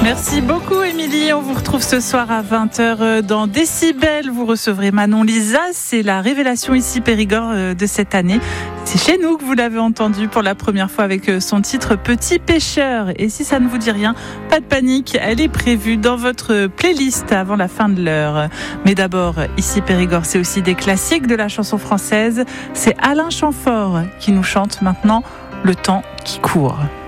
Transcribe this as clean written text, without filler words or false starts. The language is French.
Merci beaucoup Émilie, on vous retrouve ce soir à 20h dans Décibel. Vous recevrez Manon Lisa, c'est la révélation ici Périgord de cette année. C'est chez nous que vous l'avez entendu pour la première fois avec son titre Petit Pêcheur. Et si ça ne vous dit rien, pas de panique, elle est prévue dans votre playlist avant la fin de l'heure. Mais d'abord, ici Périgord, c'est aussi des classiques de la chanson française. C'est Alain Chamfort qui nous chante maintenant Le temps qui court.